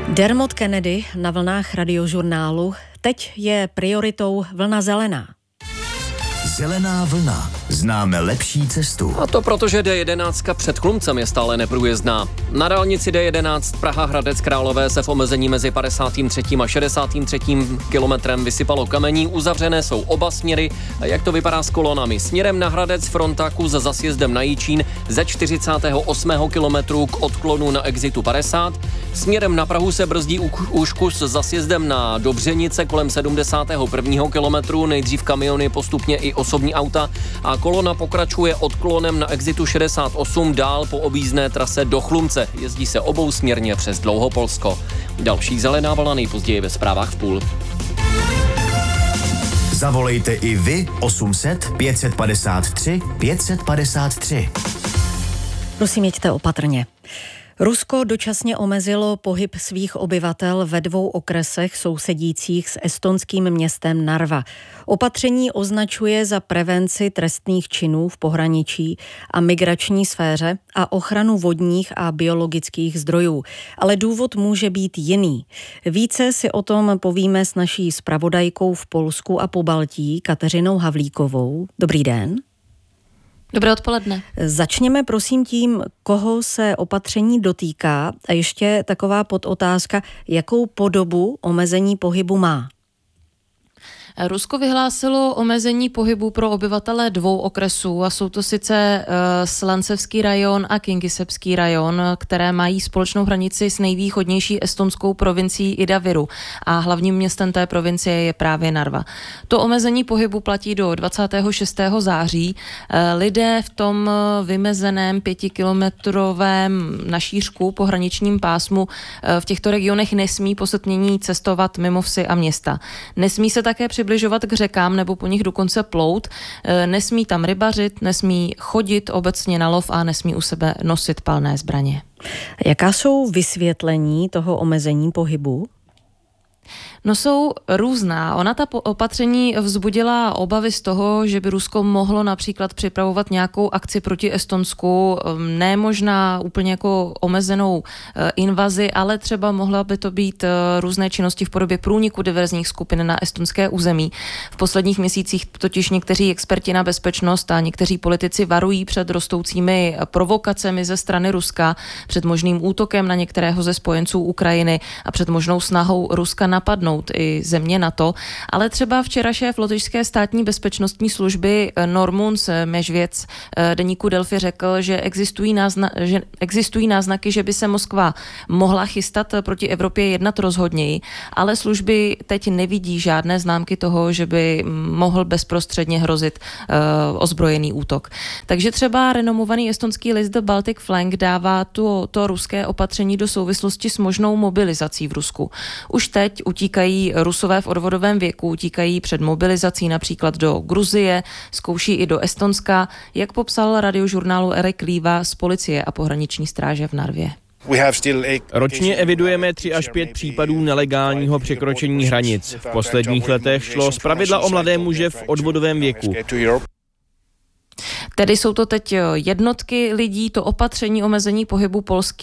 Dermot Kennedy na vlnách Radiožurnálu. Teď je prioritou vlna zelená. Zelená vlna. Známe lepší cestu. A to protože D11 před Chlumcem je stále neprůjezdná. Na dálnici D11 Praha-Hradec Králové se v omezení mezi 53. a 63. kilometrem vysypalo kamení, uzavřené jsou oba směry. A jak to vypadá s kolonami? Směrem na Hradec fronta kus za sjezdem na Jičín ze 48. kilometru k odklonu na exitu 50. Směrem na Prahu se brzdí už kus za sjezdem na Dobřenice kolem 71. kilometru, nejdřív kamiony, postupně i osobní auta a kolona pokračuje odklonem na exitu 68 dál po objízdné trase do Chlumce. Jezdí se obousměrně přes Dlouhopolsko. Další zelená vlna nejpozději ve zprávách v půl. Zavolejte i vy 800 553 553. Prosím, jeďte opatrně. Rusko dočasně omezilo pohyb svých obyvatel ve 2 okresech sousedících s estonským městem Narva. Opatření označuje za prevenci trestných činů v pohraničí a migrační sféře a ochranu vodních a biologických zdrojů. Ale důvod může být jiný. Více si o tom povíme s naší zpravodajkou v Polsku a Pobaltí Kateřinou Havlíkovou. Dobrý den. Dobré odpoledne. Začněme prosím tím, koho se opatření dotýká a ještě taková podotázka, jakou podobu omezení pohybu má. Rusko vyhlásilo omezení pohybu pro obyvatele 2 okresů a jsou to sice Slancevský rajon a Kingisepský rajon, které mají společnou hranici s nejvýchodnější estonskou provincií Idaviru a hlavním městem té provincie je právě Narva. To omezení pohybu platí do 26. září. Lidé v tom vymezeném 5kilometrovém na šířku pohraničním pásmu v těchto regionech nesmí po setmění cestovat mimo vsi a města. Nesmí se také přibližovat k řekám nebo po nich dokonce plout, nesmí tam rybařit, nesmí chodit obecně na lov a nesmí u sebe nosit palné zbraně. Jaká jsou vysvětlení toho omezení pohybu? No jsou různá. Ona ta opatření vzbudila obavy z toho, že by Rusko mohlo například připravovat nějakou akci proti Estonsku, ne možná úplně jako omezenou invazi, ale třeba mohla by to být různé činnosti v podobě průniku diverzních skupin na estonské území. V posledních měsících totiž někteří experti na bezpečnost a někteří politici varují před rostoucími provokacemi ze strany Ruska, před možným útokem na některého ze spojenců Ukrajiny a před možnou snahou Ruska napadnout i země NATO, ale třeba včera šéf lotyšské státní bezpečnostní služby Normunds Mežvěc deníku Delfi řekl, že existují náznaky, že by se Moskva mohla chystat proti Evropě jednat rozhodněji, ale služby teď nevidí žádné známky toho, že by mohl bezprostředně hrozit ozbrojený útok. Takže třeba renomovaný estonský list The Baltic Flank dává to ruské opatření do souvislosti s možnou mobilizací v Rusku. Už teď utíkají Rusové v odvodovém věku, utíkají před mobilizací například do Gruzie, zkouší i do Estonska, jak popsal Radiožurnálu Erik Líva z policie a pohraniční stráže v Narvě. Ročně evidujeme 3 až 5 případů nelegálního překročení hranic. V posledních letech šlo zpravidla o mladé muže v odvodovém věku. Tedy jsou to teď jednotky lidí, to opatření omezení pohybu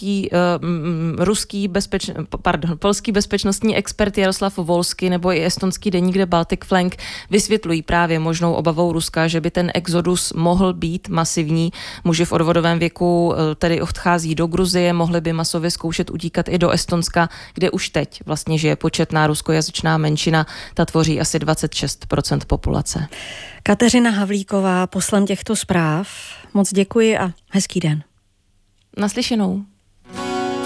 polský bezpečnostní expert Jaroslav Volsky nebo i estonský deník The Baltic Flank vysvětlují právě možnou obavou Ruska, že by ten exodus mohl být masivní. Muži v odvodovém věku tedy odchází do Gruzie, mohli by masově zkoušet utíkat i do Estonska, kde už teď vlastně žije početná ruskojazyčná menšina, ta tvoří asi 26% populace. Kateřina Havlíková, poslem těchto zpráv. Moc děkuji a hezký den. Naslyšenou.